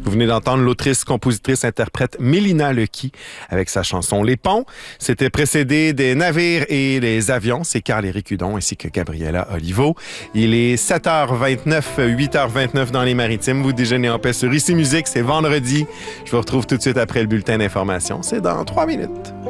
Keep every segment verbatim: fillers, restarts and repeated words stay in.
Vous venez d'entendre l'autrice, compositrice, interprète Mélina Lequi avec sa chanson Les Ponts. C'était précédé des navires et des avions. C'est Carl-Éric Hudon ainsi que Gabriela Olivo. Il est sept heures vingt-neuf, huit heures vingt-neuf dans les Maritimes. Vous déjeunez en paix sur Ici Musique. C'est vendredi. Je vous retrouve tout de suite après le bulletin d'information. C'est dans trois minutes.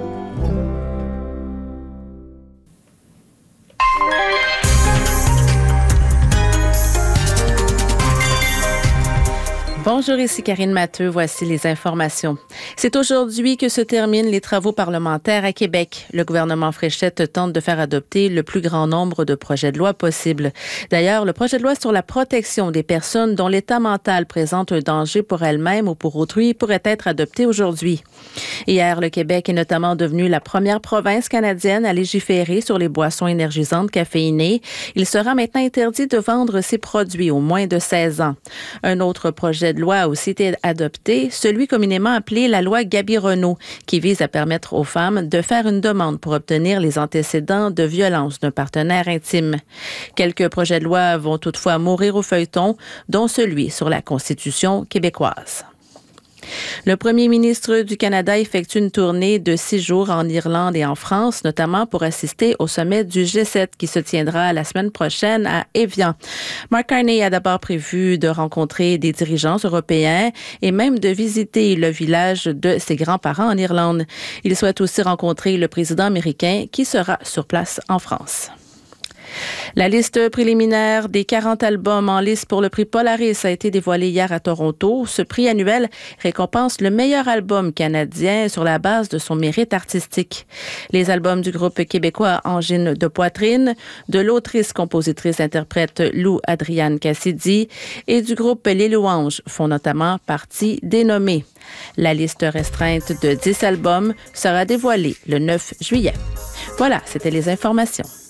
Bonjour, ici Karine Matteux. Voici les informations. C'est aujourd'hui que se terminent les travaux parlementaires à Québec. Le gouvernement Fréchette tente de faire adopter le plus grand nombre de projets de loi possible. D'ailleurs, le projet de loi sur la protection des personnes dont l'état mental présente un danger pour elles-mêmes ou pour autrui pourrait être adopté aujourd'hui. Hier, le Québec est notamment devenu la première province canadienne à légiférer sur les boissons énergisantes caféinées. Il sera maintenant interdit de vendre ces produits aux moins de seize ans. Un autre projet de loi a aussi été adopté, celui communément appelé la loi Gabi-Renault, qui vise à permettre aux femmes de faire une demande pour obtenir les antécédents de violence d'un partenaire intime. Quelques projets de loi vont toutefois mourir au feuilleton, dont celui sur la Constitution québécoise. Le premier ministre du Canada effectue une tournée de six jours en Irlande et en France, notamment pour assister au sommet du G sept qui se tiendra la semaine prochaine à Évian. Mark Carney a d'abord prévu de rencontrer des dirigeants européens et même de visiter le village de ses grands-parents en Irlande. Il souhaite aussi rencontrer le président américain qui sera sur place en France. La liste préliminaire des quarante albums en lice pour le prix Polaris a été dévoilée hier à Toronto. Ce prix annuel récompense le meilleur album canadien sur la base de son mérite artistique. Les albums du groupe québécois Angine de Poitrine, de l'autrice, compositrice, interprète Lou Adrienne Cassidy et du groupe Les Louanges font notamment partie des nommés. La liste restreinte de dix albums sera dévoilée le neuf juillet. Voilà, c'était les informations.